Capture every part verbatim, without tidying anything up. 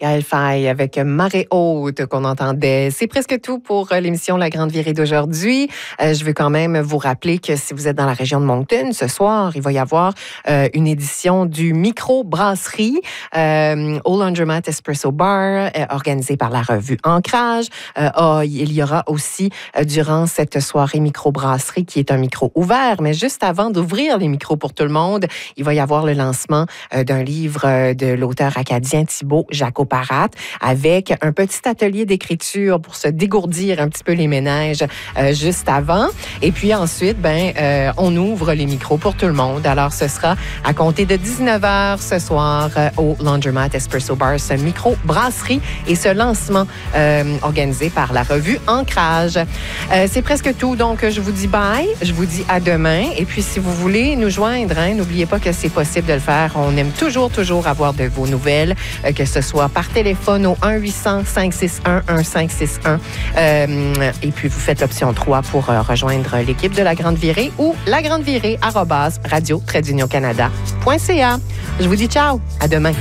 Gaël Faye avec Marée haute qu'on entendait. C'est presque tout pour l'émission La Grande Virée d'aujourd'hui. Euh, je veux quand même vous rappeler que si vous êtes dans la région de Moncton, ce soir, il va y avoir euh, une édition du Micro-Brasserie euh, au Laundromat Espresso Bar, euh, organisée par la revue Ancrage. Euh, oh, il y aura aussi, euh, durant cette soirée Micro-Brasserie, qui est un micro ouvert, mais juste avant d'ouvrir les micros pour tout le monde, il va y avoir le lancement euh, d'un livre euh, de l'auteur acadien Thibaut Jacoparat, avec un petit atelier d'écriture pour se dégourdir un petit peu les méninges euh, juste avant. Et puis ensuite, ben, euh, on ouvre les micros pour tout le monde. Alors, ce sera à compter de dix-neuf heures ce soir euh, au Laundromat Espresso Bar, ce micro-brasserie et ce lancement euh, organisé par la revue Ancrage. Euh, c'est presque tout. Donc, je vous dis bye. Je vous dis à demain. Et puis, si vous voulez nous joindre, hein, n'oubliez pas que c'est possible de le faire. On aime toujours, toujours avoir de vos nouvelles, euh, que ce soit par téléphone au un huit cents, cinq six un, un cinq six un. Euh, et puis, vous faites l'option trois pour euh, rejoindre l'équipe de La Grande Virée ou lagrandevirée arobase radio trait d'union canada point c a. Je vous dis ciao. À demain.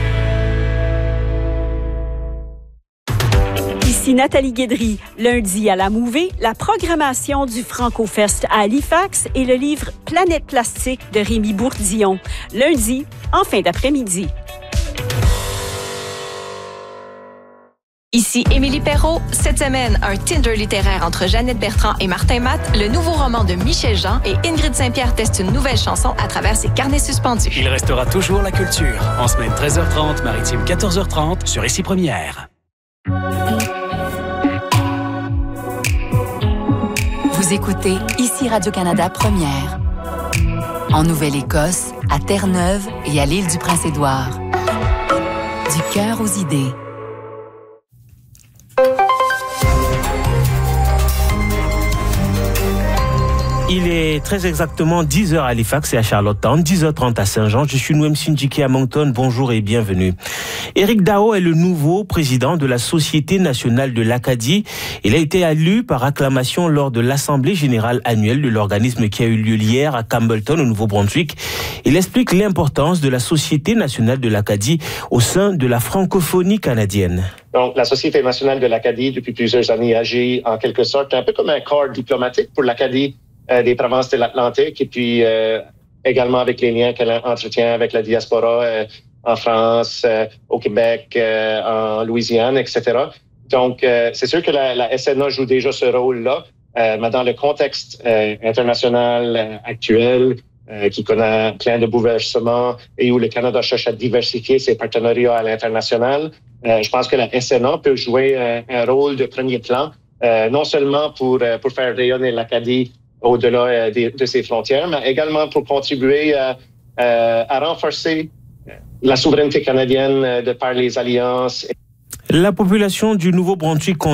Ici Nathalie Guédry. Lundi à la Mouvée, la programmation du Franco-Fest à Halifax et le livre Planète plastique de Rémi Bourdillon. Lundi, en fin d'après-midi. Ici Émilie Perrault. Cette semaine, un Tinder littéraire entre Jeannette Bertrand et Martin Matt, le nouveau roman de Michel Jean et Ingrid Saint-Pierre teste une nouvelle chanson à travers ses carnets suspendus. Il restera toujours la culture. En semaine treize heures trente, maritime quatorze heures trente sur Ici Première. Vous écoutez Ici Radio-Canada Première. En Nouvelle-Écosse, à Terre-Neuve et à l'île du Prince-Édouard. Du cœur aux idées. Il est très exactement dix heures à Halifax et à Charlottetown, dix heures trente à Saint-Jean. Je suis Noem Sindjiki à Moncton. Bonjour et bienvenue. Éric Daho est le nouveau président de la Société nationale de l'Acadie. Il a été élu par acclamation lors de l'Assemblée générale annuelle de l'organisme qui a eu lieu hier à Campbellton, au Nouveau-Brunswick. Il explique l'importance de la Société nationale de l'Acadie au sein de la francophonie canadienne. Donc, la Société nationale de l'Acadie, depuis plusieurs années, agit en quelque sorte un peu comme un corps diplomatique pour l'Acadie euh, des provinces de l'Atlantique, et puis euh, également avec les liens qu'elle entretient avec la diaspora euh, en France, euh, au Québec, euh, en Louisiane, et cetera. Donc, euh, c'est sûr que la, la S N A joue déjà ce rôle-là, euh, mais dans le contexte euh, international euh, actuel, euh, qui connaît plein de bouleversements et où le Canada cherche à diversifier ses partenariats à l'international, euh, je pense que la S N A peut jouer un, un rôle de premier plan, euh, non seulement pour, euh, pour faire rayonner l'Acadie au-delà euh, de, de ses frontières, mais également pour contribuer euh, euh, à renforcer la souveraineté canadienne euh, de par les alliances. La population du Nouveau-Brunswick